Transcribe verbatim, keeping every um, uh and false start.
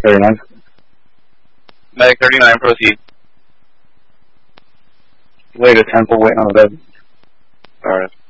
thirty-nine. Medic thirty-nine, proceed. Later, Temple, waiting on the bed. Alright.